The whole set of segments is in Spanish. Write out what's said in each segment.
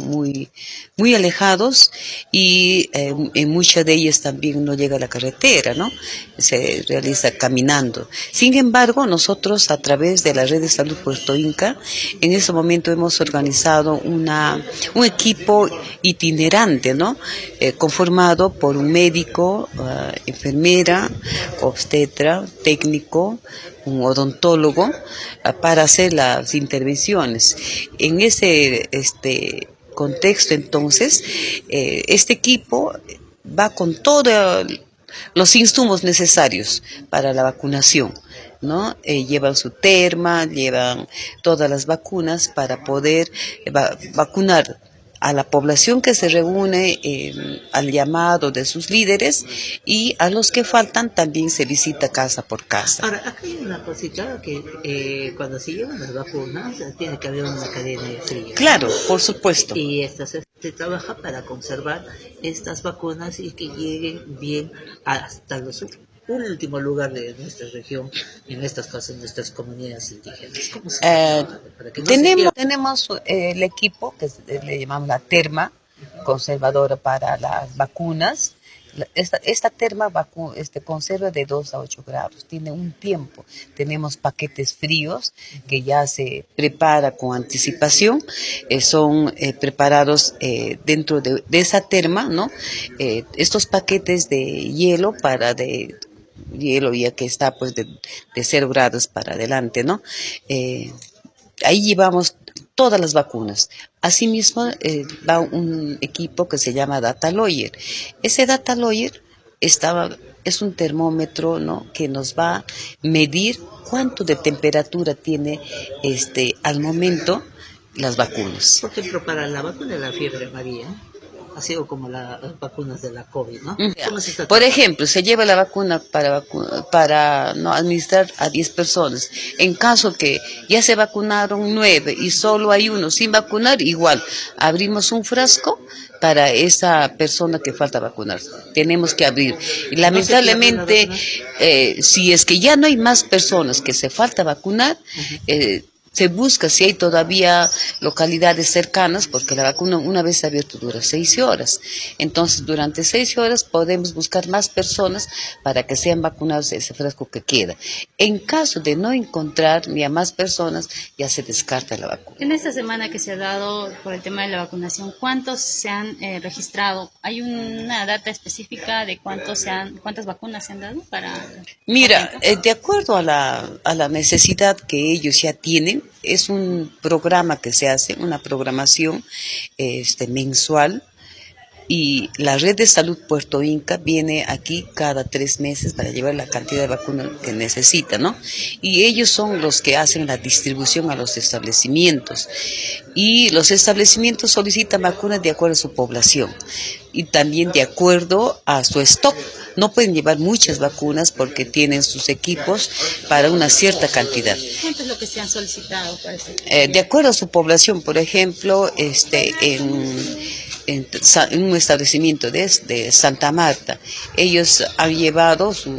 muy alejados y en muchas de ellas también no llega a la carretera, ¿no? Se realiza caminando. Sin embargo, nosotros a través de la Red de Salud Puerto Inca, en ese momento hemos organizado un equipo itinerante, ¿no? Conformado por un médico, enfermera, obstetra, técnico, un odontólogo, para hacer las intervenciones. En ese contexto, entonces, este equipo va con todos los insumos necesarios para la vacunación, ¿no? Llevan su terma, llevan todas las vacunas para poder vacunar a la población que se reúne al llamado de sus líderes, y a los que faltan también se visita casa por casa. Ahora, acá hay una cosita que cuando se llevan las vacunas tiene que haber una cadena de frío. Claro, por supuesto. Y se trabaja para conservar estas vacunas y que lleguen bien hasta los último lugar de nuestra región, en estas casas, en nuestras comunidades indígenas. ¿Cómo se para que no tenemos el equipo que le llamamos la terma conservadora para las vacunas. Esta terma conserva de 2 a 8 grados, tiene un tiempo. Tenemos paquetes fríos que ya se prepara con anticipación, son preparados dentro de esa terma, ¿no? Estos paquetes de hielo hielo ya que está pues de 0 grados para adelante, ¿no? Ahí llevamos todas las vacunas. Asimismo, va un equipo que se llama Data Lawyer. Ese Data Lawyer es un termómetro, ¿no?, que nos va a medir cuánto de temperatura tiene al momento las vacunas. Por ejemplo, para la vacuna de la fiebre amarilla, ha sido como las vacunas de la COVID, ¿no? Por ejemplo, se lleva la vacuna para no administrar a 10 personas. En caso que ya se vacunaron 9 y solo hay uno sin vacunar, igual abrimos un frasco para esa persona que falta vacunar. Tenemos que abrir. Y lamentablemente, si es que ya no hay más personas que se falta vacunar, se busca si hay todavía localidades cercanas, porque la vacuna una vez abierto dura 6 horas. Entonces, durante 6 horas podemos buscar más personas para que sean vacunados ese frasco que queda. En caso de no encontrar ni a más personas, ya se descarta la vacuna. En esta semana que se ha dado por el tema de la vacunación, ¿cuántos se han registrado? ¿Hay una data específica de cuántas vacunas se han dado para? Mira, de acuerdo a la necesidad que ellos ya tienen, es un programa que se hace, una programación mensual, y la Red de Salud Puerto Inca viene aquí cada 3 meses para llevar la cantidad de vacunas que necesita, ¿no? Y ellos son los que hacen la distribución a los establecimientos, y los establecimientos solicitan vacunas de acuerdo a su población y también de acuerdo a su stock. No pueden llevar muchas vacunas porque tienen sus equipos para una cierta cantidad. ¿Cuánto es lo que se han solicitado para este? De acuerdo a su población, por ejemplo, en un establecimiento de Santa Marta, ellos han llevado sus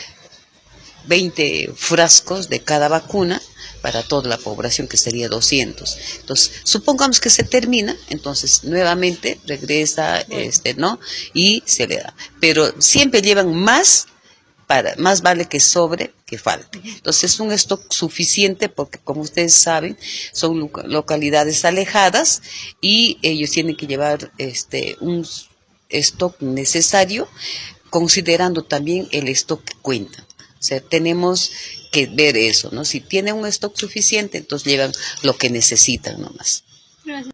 20 frascos de cada vacuna para toda la población, que sería 200. Entonces, supongamos que se termina, entonces nuevamente regresa, ¿no? Y se le da. Pero siempre llevan más vale que sobre que falte. Entonces, es un stock suficiente porque, como ustedes saben, son localidades alejadas y ellos tienen que llevar un stock necesario, considerando también el stock que cuentan. O sea, tenemos que ver eso, ¿no? Si tienen un stock suficiente, entonces llevan lo que necesitan nomás. Gracias.